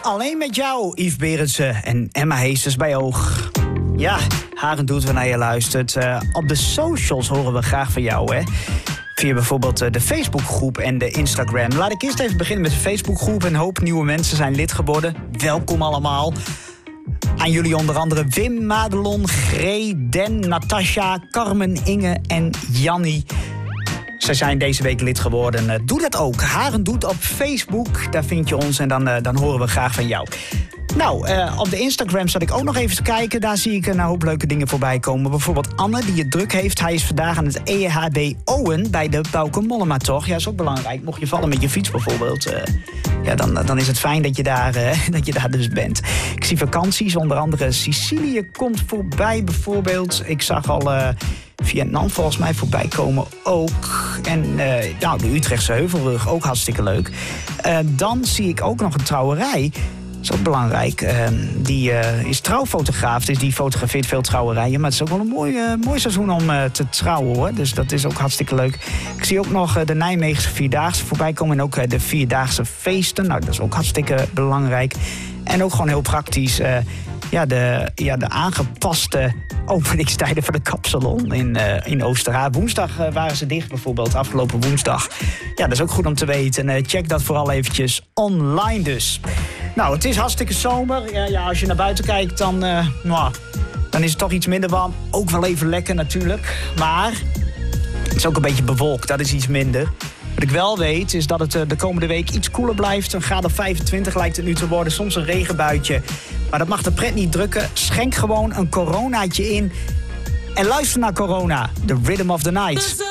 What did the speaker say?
Alleen met jou, Yves Berendsen en Emma Heesters bij Oog. Ja, Haren doet wanneer je luistert. Op de socials horen we graag van jou, hè. Via bijvoorbeeld de Facebookgroep en de Instagram. Laat ik eerst even beginnen met de Facebookgroep. Een hoop nieuwe mensen zijn lid geworden. Welkom allemaal. Aan jullie onder andere Wim, Madelon, Gree, Den, Natasja, Carmen, Inge en Jannie. Zij zijn deze week lid geworden. Doe dat ook. Haren doet op Facebook. Daar vind je ons en dan horen we graag van jou. Nou, op de Instagram zat ik ook nog even te kijken. Daar zie ik een hoop leuke dingen voorbij komen. Bijvoorbeeld Anne, die het druk heeft. Hij is vandaag aan het EHBO'en bij de Bouke Mollema, toch? Ja, is ook belangrijk. Mocht je vallen met je fiets bijvoorbeeld, dan is het fijn dat je daar dus bent. Ik zie vakanties, onder andere Sicilië komt voorbij bijvoorbeeld. Ik zag al Vietnam volgens mij voorbij komen ook. En de Utrechtse Heuvelrug, ook hartstikke leuk. Dan zie ik ook nog een trouwerij. Dat is ook belangrijk. Die is trouwfotograaf, dus die fotografeert veel trouwerijen. Maar het is ook wel een mooi seizoen om te trouwen, hoor. Dus dat is ook hartstikke leuk. Ik zie ook nog de Nijmeegse Vierdaagse voorbij komen. En ook de Vierdaagse feesten. Nou, dat is ook hartstikke belangrijk. En ook gewoon heel praktisch. De aangepaste openingstijden voor de kapsalon in Oosterhaar. Woensdag waren ze dicht bijvoorbeeld, afgelopen woensdag. Ja, dat is ook goed om te weten. En check dat vooral eventjes online dus. Nou, het is hartstikke zomer. Ja, als je naar buiten kijkt, dan is het toch iets minder warm. Ook wel even lekker natuurlijk. Maar het is ook een beetje bewolkt, dat is iets minder. Wat ik wel weet, is dat het de komende week iets koeler blijft. Een graad of 25 lijkt het nu te worden. Soms een regenbuitje. Maar dat mag de pret niet drukken. Schenk gewoon een coronaatje in. En luister naar Corona, The Rhythm of the Night.